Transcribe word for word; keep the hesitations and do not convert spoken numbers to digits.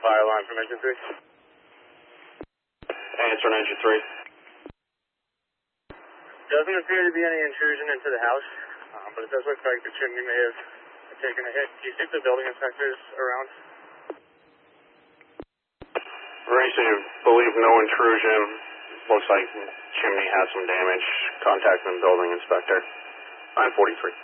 fire alarm from engine three. Answer on engine three. Doesn't appear to be any intrusion into the house, um, but it does look like the chimney may have taken a hit. Do you think the building inspector's around? Racing, believe no intrusion. Looks like chimney has some damage. Contact the building inspector. nine forty-three.